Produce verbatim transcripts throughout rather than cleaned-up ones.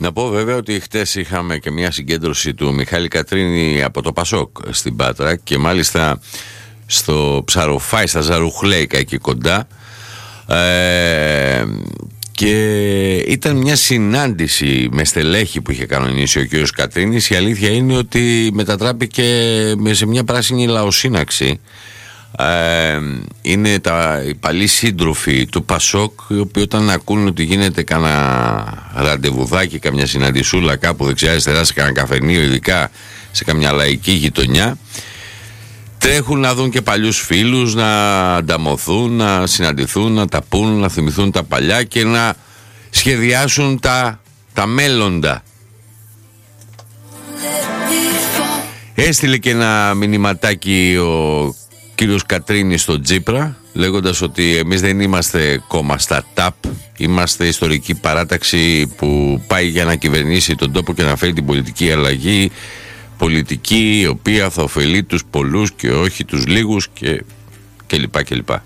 Να πω βέβαια ότι χτες είχαμε και μια συγκέντρωση του Μιχάλη Κατρίνη από το Πασόκ στην Πάτρα και μάλιστα στο Ψαροφάι, στα Ζαρουχλέικα εκεί κοντά, ε, και ήταν μια συνάντηση με στελέχη που είχε κανονίσει ο κ. Κατρίνης. Η αλήθεια είναι ότι μετατράπηκε σε μια πράσινη λαοσύναξη. Ε, είναι τα, οι παλιοί σύντροφοι του Πασόκ, οι οποίοι όταν ακούν ότι γίνεται κάνα ραντεβουδάκι, καμιά συναντησούλα κάπου δεξιά-αριστερά σε κάνα καφενείο, ειδικά σε καμιά λαϊκή γειτονιά, τρέχουν να δουν και παλιούς φίλους, να ανταμωθούν, να συναντηθούν, να τα πούν, να θυμηθούν τα παλιά και να σχεδιάσουν τα, τα μέλλοντα. Έστειλε και ένα μηνυματάκι ο κύριος Κατρίνης στο Τζίπρα, λέγοντας ότι εμείς δεν είμαστε κόμμα στα ΤΑΠ, είμαστε ιστορική παράταξη που πάει για να κυβερνήσει τον τόπο και να φέρει την πολιτική αλλαγή, πολιτική η οποία θα ωφελεί τους πολλούς και όχι τους λίγους και, και λοιπά και λοιπά.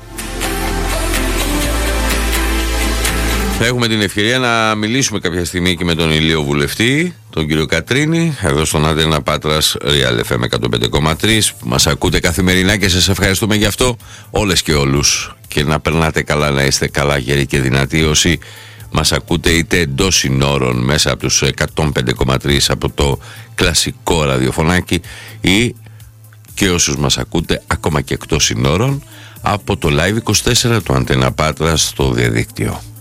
Θα έχουμε την ευκαιρία να μιλήσουμε κάποια στιγμή και με τον Ηλίο Βουλευτή, τον κύριο Κατρίνη, εδώ στον Αντένα Πάτρας Real εφ εμ εκατόν πέντε κόμμα τρία, που μας ακούτε καθημερινά και σας ευχαριστούμε γι' αυτό όλες και όλους. Και να περνάτε καλά, να είστε καλά, γεροί και δυνατοί όσοι μας ακούτε είτε εντός συνόρων μέσα από τους εκατόν πέντε κόμμα τρία από το κλασικό ραδιοφωνάκι, ή και όσους μας ακούτε ακόμα και εκτός συνόρων από το Live είκοσι τέσσερα του Αντένα Πάτρας στο διαδίκτυο.